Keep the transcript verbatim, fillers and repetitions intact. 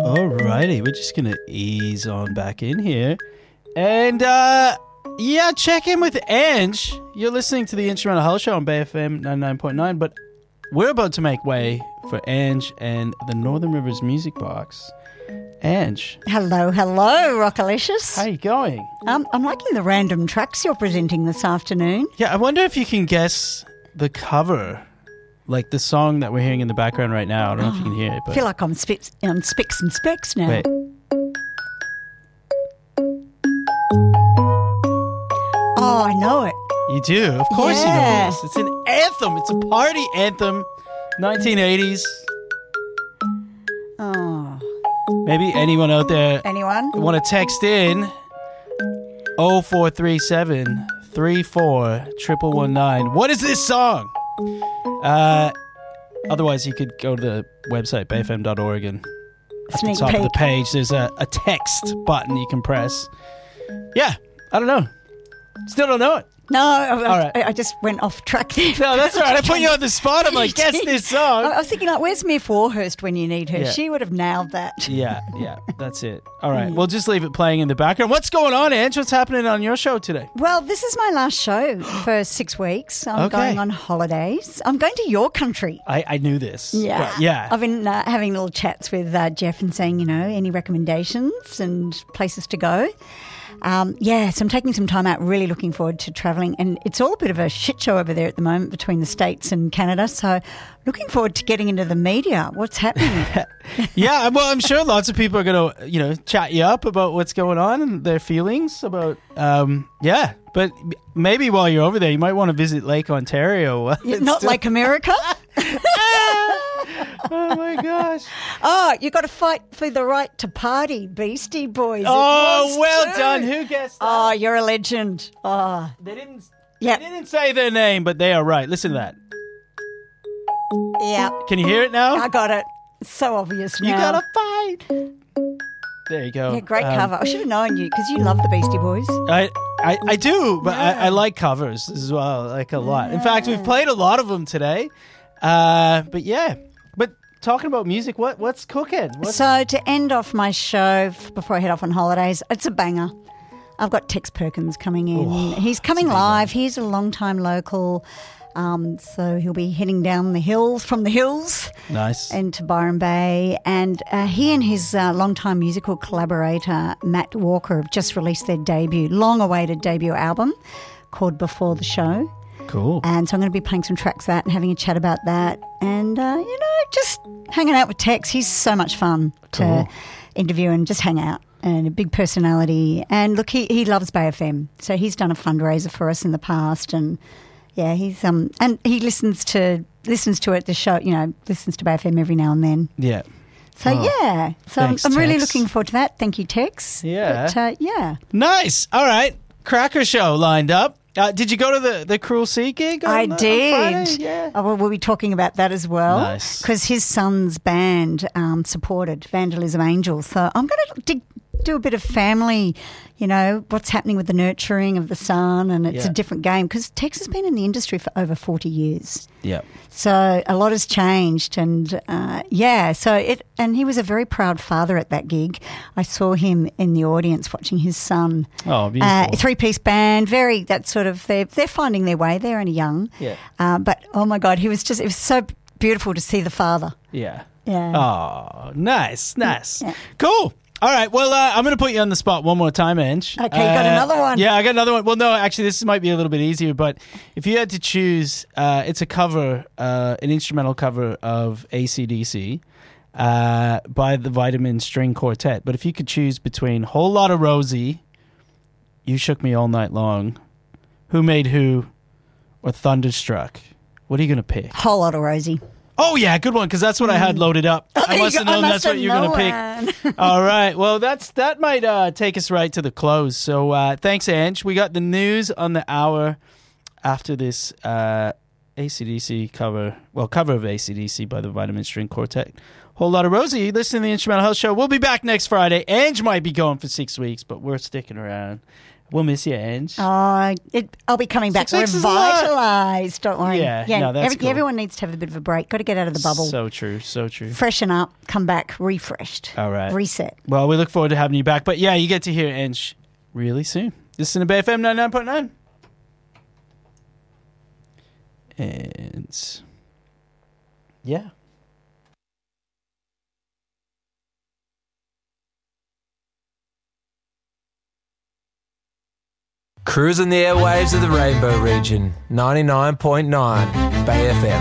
Alrighty, we're just gonna ease on back in here. And uh yeah, check in with Ange. You're listening to the Instrumental Health Show on Bay F M ninety-nine point nine, but we're about to make way for Ange and the Northern Rivers Music Box. Ange. Hello, hello, Rockalicious. How you going? Um, I'm liking the random tracks you're presenting this afternoon. Yeah, I wonder if you can guess the cover, like the song that we're hearing in the background right now. I don't know oh, if you can hear it. But I feel like I'm spits, on Spicks and Specs now. Wait. Oh, I know it. You do? Of course yeah. you know this. It's an anthem. It's a party anthem. nineteen eighties. Oh. Maybe anyone out there Anyone? want to text in oh four three seven, three four, one one one nine. What is this song? Uh, otherwise, you could go to the website, bay f m dot org, and at Sneak the top peek. of the page, there's a, a text button you can press. Yeah, I don't know. Still don't know it. No, I, All right. I, I just went off track there. No, that's all right. I put you on the spot. I'm like, guess this song. I was thinking, like, where's Miff Warhurst when you need her? Yeah. She would have nailed that. Yeah, yeah, that's it. All right, we'll just leave it playing in the background. What's going on, Ange? What's happening on your show today? Well, this is my last show for six weeks. I'm Okay. going on holidays. I'm going to your country. I, I knew this. Yeah. but yeah. I've been uh, having little chats with uh, Jeff and saying, you know, any recommendations and places to go. Um, yeah, so I'm taking some time out, really looking forward to travelling. And it's all a bit of a shit show over there at the moment between the States and Canada. So looking forward to getting into the media. What's happening? Yeah, well, I'm sure lots of people are going to, you know, chat you up about what's going on and their feelings about, um, yeah. But maybe while you're over there, you might want to visit Lake Ontario. Not still- like America? Oh, my gosh. Oh, you got to fight for the right to party, Beastie Boys. It Oh, was well too. done. Who guessed that? Oh, you're a legend. Oh, They didn't, yeah, they didn't say their name, but they are right. Listen to that. yeah. Can you hear it now? I got it. It's so obvious now. You gotta fight. There you go. Yeah, great Um, cover. I should have known you because you love the Beastie Boys. I, I, I do, but Yeah. I, I like covers as well, like a lot. In fact, we've played a lot of them today. Uh, but yeah, but talking about music, what what's cooking? What's, So to end off my show f- before I head off on holidays, it's a banger. I've got Tex Perkins coming in. Oh, He's coming live. He's a long-time local. Um, so he'll be heading down the hills, from the hills nice. into Byron Bay. And uh, he and his uh, long-time musical collaborator, Matt Walker, have just released their debut, long-awaited debut album called Before the Show. Cool. And so I'm going to be playing some tracks of that and having a chat about that. And, uh, you know, just hanging out with Tex. He's so much fun Cool. to interview and just hang out. And a big personality. And look, he, he loves Bay F M. So he's done a fundraiser for us in the past. And, yeah, he's um and he listens to listens to it, the show, you know, listens to Bay F M every now and then. Yeah. So, Oh, yeah. So I'm, thanks, I'm really Tex. looking forward to that. Thank you, Tex. Yeah. But, uh, yeah. Nice. All right. Cracker show lined up. Uh, did you go to the, the Cruel Sea gig? On, I on did. Friday? Yeah. Oh, well, we'll be talking about that as well. Nice. Because his son's band um, supported Vandalism Angels. So I'm going to dig, do a bit of family, you know, what's happening with the nurturing of the son. And it's Yeah. a different game because Tex has been in the industry for over forty years. Yeah. So a lot has changed, and uh, yeah. So it, and he was a very proud father at that gig. I saw him in the audience watching his son. Oh, beautiful. Uh, a three-piece band, very that sort of. They're they're finding their way. They're only young. Yeah. Uh, but oh my God, he was just. It was so beautiful to see the father. Yeah. Yeah. Oh, nice. Nice. Yeah. Cool. All right. Well, uh, I'm going to put you on the spot one more time, Ange. Okay, you got Uh, another one? Yeah, I got another one. Well, no, actually, this might be a little bit easier, but if you had to choose, uh, it's a cover, uh, an instrumental cover of A C D C uh, by the Vitamin String Quartet. But if you could choose between Whole Lotta Rosie, You Shook Me All Night Long, Who Made Who, or Thunderstruck, what are you going to pick? Whole lot of Rosie. Oh, yeah, good one, because that's what I had loaded up. I You must have got- I known that's must what have you're going to pick. known. All right. Well, that's that might uh, take us right to the close. So uh, thanks, Ange. We got the news on the hour after this uh, A C D C cover, well, cover of A C D C by the Vitamin String Quartet. Whole Lot of Rosie. You listen to the Instrumental Health Show. We'll be back next Friday. Ange might be going for six weeks, but we're sticking around. We'll miss you, Ange. Oh, it, I'll be coming back Six weeks is a lot. revitalised. Don't worry. Yeah, no, that's cool. Everyone needs to have a bit of a break. Got to get out of the bubble. So true, so true. Freshen up, come back refreshed. All right. Reset. Well, we look forward to having you back. But yeah, you get to hear Ange really soon. This is in Bay F M ninety-nine point nine. And yeah. Cruising the airwaves of the Rainbow region, ninety-nine point nine Bay F M.